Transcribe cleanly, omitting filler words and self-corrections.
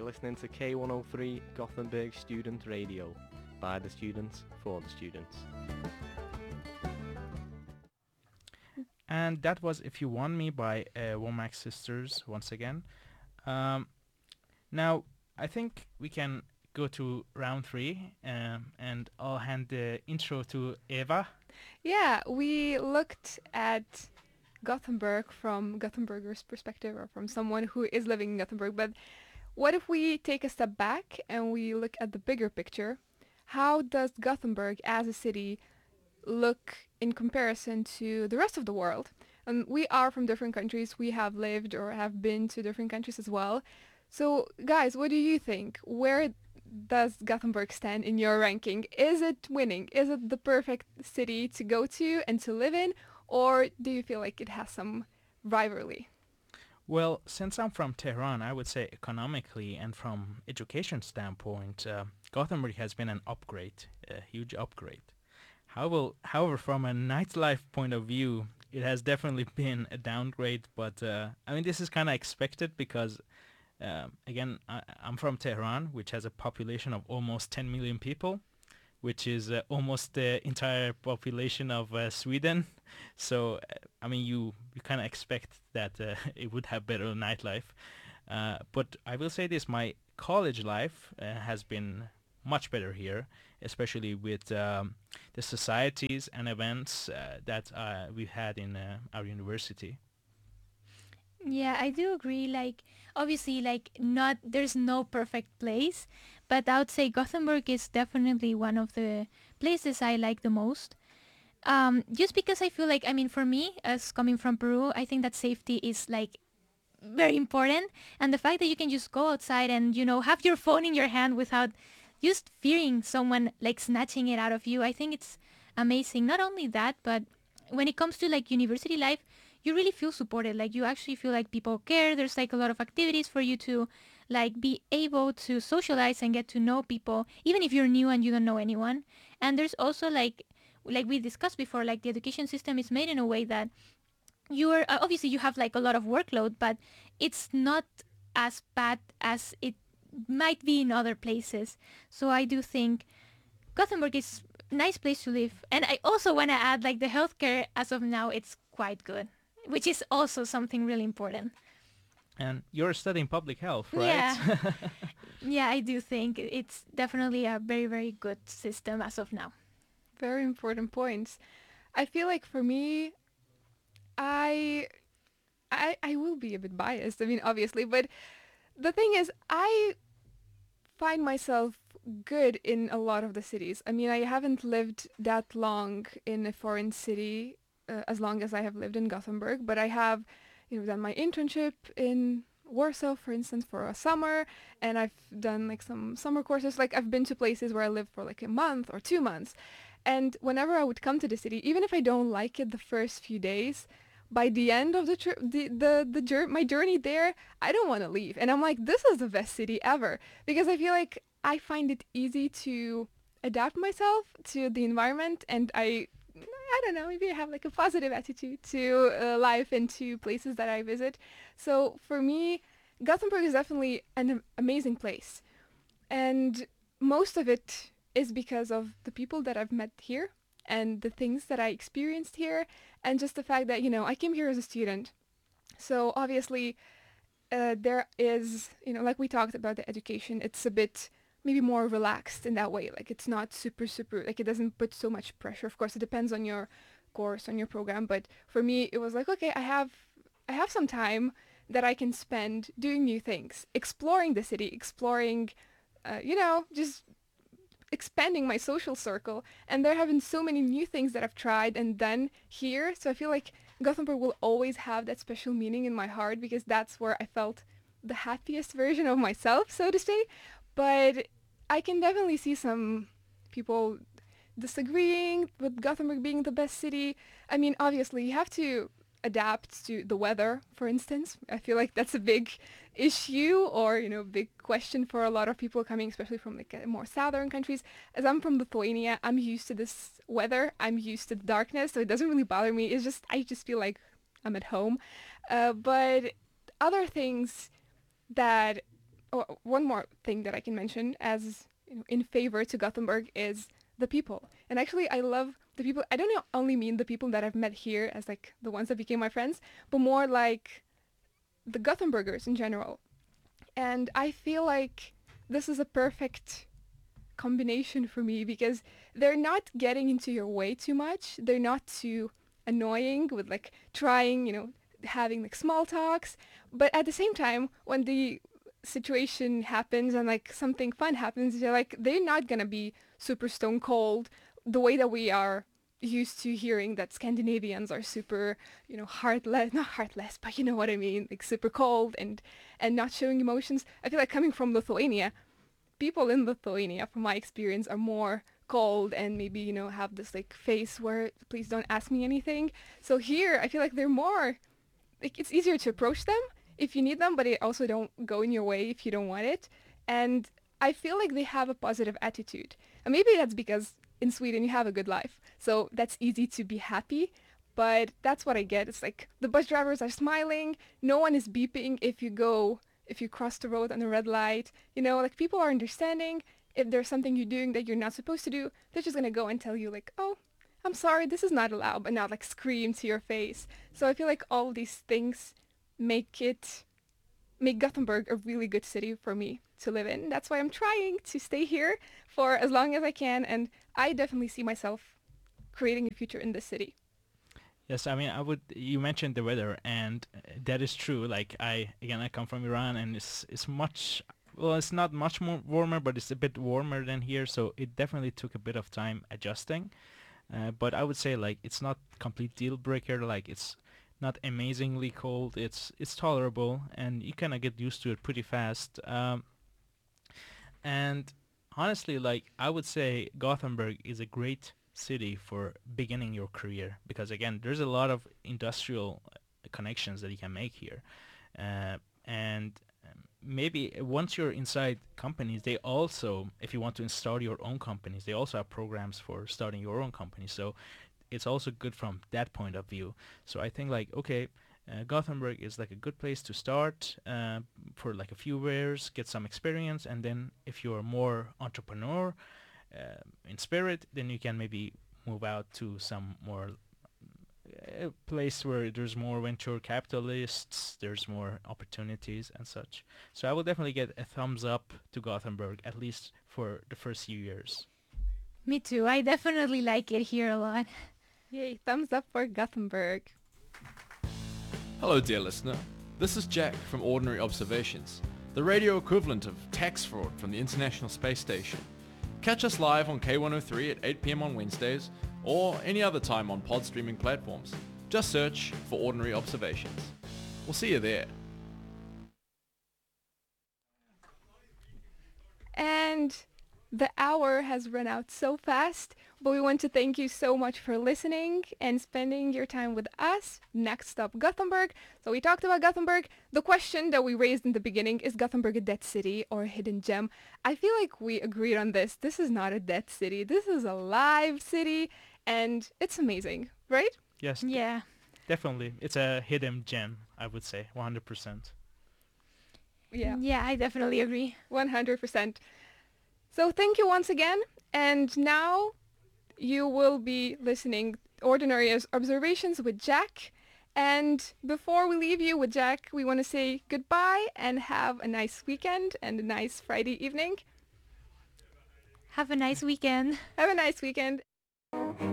listening to K103 Gothenburg Student Radio, by the students, for the students. And that was If You Want Me by Womack Sisters once again. Now, I think we can go to round three, and I'll hand the intro to Eva. Yeah, we looked at Gothenburg from Gothenburger's perspective, or from someone who is living in Gothenburg. But what if we take a step back and we look at the bigger picture? How does Gothenburg as a city look in comparison to the rest of the world? And we are from different countries. We have lived or have been to different countries as well. So, guys, what do you think? Where does Gothenburg stand in your ranking? Is it winning? Is it the perfect city to go to and to live in? Or do you feel like it has some rivalry? Well, since I'm from Tehran, I would say economically and from education standpoint, Gothenburg has been an upgrade, a huge upgrade. However, from a nightlife point of view, it has definitely been a downgrade. But I mean, this is kind of expected because, again, I'm from Tehran, which has a population of almost 10 million people, which is almost the entire population of Sweden. So, I mean, you kind of expect that it would have better nightlife. But I will say this, my college life has been much better here, especially with the societies and events that we've had in our university. Yeah, I do agree. Like, obviously, like, not there's no perfect place, but I would say Gothenburg is definitely one of the places I like the most. Just because I feel like, I mean, for me, as coming from Peru, I think that safety is like very important, and the fact that you can just go outside and have your phone in your hand without just fearing someone like snatching it out of you, I think it's amazing. Not only that, but when it comes to like university life, you really feel supported. Like you actually feel like people care. There's like a lot of activities for you to like be able to socialize and get to know people, even if you're new and you don't know anyone. And there's also like we discussed before, like the education system is made in a way that you are obviously you have like a lot of workload, but it's not as bad as it might be in other places. So I do think Gothenburg is a nice place to live. And I also want to add like the healthcare as of now, it's quite good, which is also something really important. And you're studying public health, right? Yeah. Yeah, I do think it's definitely a very, very good system as of now. Very important points. I feel like for me, I I will be a bit biased. I mean, obviously, but the thing is, I find myself good in a lot of the cities. I mean, I haven't lived that long in a foreign city as long as I have lived in Gothenburg, but I have, done my internship in Warsaw, for instance, for a summer, and I've done like some summer courses. Like I've been to places where I lived for like a month or 2 months, and whenever I would come to the city, even if I don't like it the first few days, by the end of the trip, my journey there, I don't want to leave, and I'm like, this is the best city ever, because I feel like I find it easy to adapt myself to the environment, and I don't know, maybe I have like a positive attitude to life and to places that I visit. So for me, Gothenburg is definitely an amazing place. And most of it is because of the people that I've met here and the things that I experienced here, and just the fact that, I came here as a student. So obviously there is, like we talked about the education, it's a bit maybe more relaxed in that way. Like it's not super, like it doesn't put so much pressure. Of course, it depends on your course, on your program. But for me, it was like, okay, I have some time that I can spend doing new things, exploring the city, exploring, just expanding my social circle. And there have been so many new things that I've tried and done here. So I feel like Gothenburg will always have that special meaning in my heart, because that's where I felt the happiest version of myself, so to say. But I can definitely see some people disagreeing with Gothenburg being the best city. I mean, obviously, you have to adapt to the weather, for instance. I feel like that's a big issue, or, big question for a lot of people coming, especially from like more southern countries. As I'm from Lithuania, I'm used to this weather. I'm used to the darkness, so it doesn't really bother me. I just feel like I'm at home. But other things that one more thing that I can mention as in favor to Gothenburg is the people. And actually, I love the people. I don't only mean the people that I've met here as like the ones that became my friends, but more like the Gothenburgers in general. And I feel like this is a perfect combination for me because they're not getting into your way too much. They're not too annoying with like trying, having like small talks. But at the same time, when the situation happens and like something fun happens, they're not gonna be super stone cold the way that we are used to hearing that Scandinavians are super, heartless, not heartless, but you know what I mean, like super cold and not showing emotions. I feel like coming from Lithuania, people in Lithuania, from my experience, are more cold and maybe, have this like face where please don't ask me anything. So here, I feel like they're more, like it's easier to approach them if you need them, but they also don't go in your way if you don't want it. And I feel like they have a positive attitude. And maybe that's because in Sweden you have a good life, so that's easy to be happy. But that's what I get. It's like the bus drivers are smiling, no one is beeping if you cross the road on a red light. Like people are understanding. If there's something you're doing that you're not supposed to do, they're just gonna go and tell you like, oh, I'm sorry, this is not allowed, but not like scream to your face. So I feel like all these things make Gothenburg a really good city for me to live in. That's why I'm trying to stay here for as long as I can, and I definitely see myself creating a future in this city. Yes, I mean, you mentioned the weather, and that is true. Like, I come from Iran, and it's much, well, it's not much more warmer, but it's a bit warmer than here, so it definitely took a bit of time adjusting. But I would say, like, it's not complete deal breaker. Like, it's not amazingly cold. It's tolerable, and you kind of get used to it pretty fast. And honestly, like, I would say Gothenburg is a great city for beginning your career, because again, there's a lot of industrial connections that you can make here. And maybe once you're inside companies, they also, if you want to start your own companies, they also have programs for starting your own company. So it's also good from that point of view. So I think like, okay, Gothenburg is like a good place to start for like a few years, get some experience, and then if you're more entrepreneur in spirit, then you can maybe move out to some more place where there's more venture capitalists, there's more opportunities and such. So I will definitely get a thumbs up to Gothenburg, at least for the first few years. Me too. I definitely like it here a lot. Yay, thumbs up for Gothenburg. Hello, dear listener. This is Jack from Ordinary Observations, the radio equivalent of tax fraud from the International Space Station. Catch us live on K103 at 8 p.m. on Wednesdays, or any other time on pod streaming platforms. Just search for Ordinary Observations. We'll see you there. And the hour has run out so fast, but we want to thank you so much for listening and spending your time with us. Next up, Gothenburg. So we talked about Gothenburg. The question that we raised in the beginning, is Gothenburg a dead city or a hidden gem? I feel like we agreed on this. This is not a dead city. This is a live city, and it's amazing, right? Yes, Yeah. definitely. It's a hidden gem, I would say, 100%. Yeah, Yeah, I definitely agree. 100%. So thank you once again, and now you will be listening Ordinary Observations with Jack. And before we leave you with Jack, we want to say goodbye and have a nice weekend and a nice Friday evening. Have a nice weekend. Have a nice weekend.